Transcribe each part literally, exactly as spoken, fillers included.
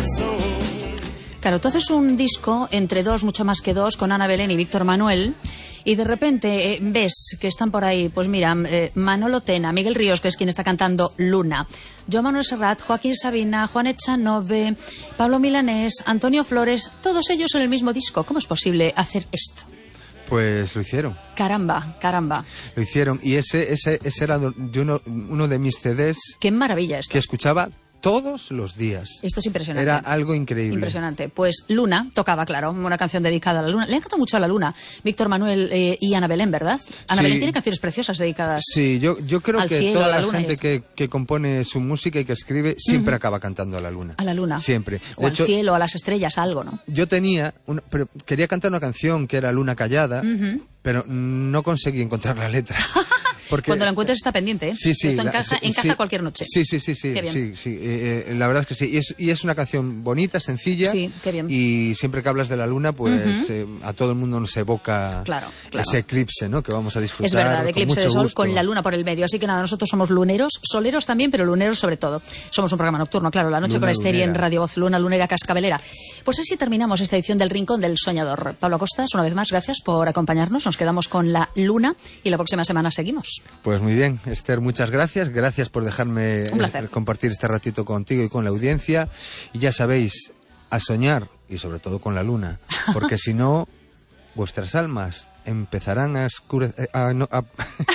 Claro, tú haces un disco entre dos, mucho más que dos, con Ana Belén y Víctor Manuel, y de repente eh, ves que están por ahí, pues mira, eh, Manolo Tena, Miguel Ríos, que es quien está cantando Luna, Joan Manuel Serrat, Joaquín Sabina, Juan Echanove, Pablo Milanés, Antonio Flores, todos ellos en el mismo disco. ¿Cómo es posible hacer esto? Pues lo hicieron. Caramba, caramba. Lo hicieron, y ese, ese, ese era de uno, uno de mis C Ds. Qué maravilla esto. Que escuchaba todos los días. Esto es impresionante. Era algo increíble. Impresionante. Pues Luna tocaba, claro, una canción dedicada a la Luna. Le encanta mucho a la Luna, Víctor Manuel eh, y Ana Belén, ¿verdad? Ana sí. Belén tiene canciones preciosas dedicadas Sí, yo, yo creo al que cielo, toda a la la, luna gente que, que compone su música y que escribe siempre uh-huh. acaba cantando a la Luna. A la Luna. Siempre. O de al hecho, cielo, a las estrellas, algo, ¿no? Yo tenía, una, pero quería cantar una canción que era Luna Callada, uh-huh. pero no conseguí encontrar la letra. Porque, cuando lo encuentres está pendiente, ¿eh? Sí, sí, esto la, encaja, sí, encaja sí, cualquier noche. Sí, sí, sí, sí, qué bien. sí, sí eh, eh, la verdad es que sí. Y es, y es una canción bonita, sencilla. Sí, qué bien. Y siempre que hablas de la luna, pues uh-huh. eh, a todo el mundo nos evoca claro, claro. ese eclipse, ¿no? Que vamos a disfrutar. Es verdad, con eclipse mucho de sol gusto. con la luna por el medio. Así que nada, nosotros somos luneros, soleros también, pero luneros sobre todo. Somos un programa nocturno, claro, la noche Luna con Esteri en lunera. Radio Voz, Luna Lunera Cascabelera. Pues así terminamos esta edición del Rincón del Soñador. Pablo Acostas, una vez más, gracias por acompañarnos. Nos quedamos con la luna y la próxima semana seguimos. Pues muy bien, Esther, muchas gracias. Gracias por dejarme Un placer. eh, compartir este ratito contigo y con la audiencia. Y ya sabéis, a soñar, y sobre todo con la luna, porque si no, vuestras almas empezarán a escurecer... A, no, a...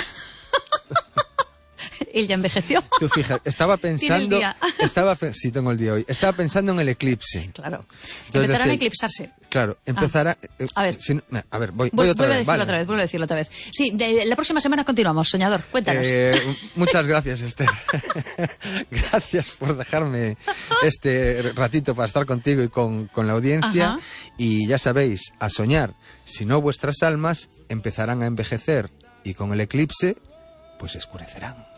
Él ya envejeció. Tú fíjate, estaba pensando... estaba Sí, tengo el día hoy. Estaba pensando en el eclipse. Claro. Entonces, Empezarán decir, a eclipsarse. Claro, empezará... Ah. Eh, a ver. Si no, a ver, voy, voy otra vuelve vez. a decirlo Vale. otra vez, vuelve a decirlo otra vez. Sí, de, la próxima semana continuamos, soñador. Cuéntanos. Eh, muchas gracias, Esther. Gracias por dejarme este ratito para estar contigo y con, con la audiencia. Ajá. Y ya sabéis, a soñar. Si no, vuestras almas empezarán a envejecer y con el eclipse, pues escurecerán.